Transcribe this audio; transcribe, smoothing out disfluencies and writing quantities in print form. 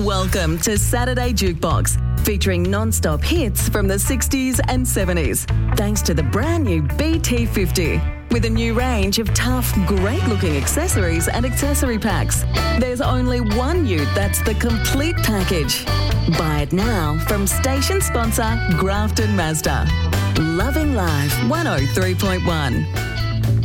Welcome to Saturday Jukebox, featuring non-stop hits from the 60s and 70s, thanks to the brand new BT50. With a new range of tough, great-looking accessories and accessory packs. There's only one ute that's the complete package. Buy it now from station sponsor Grafton Mazda. Loving Life 103.1.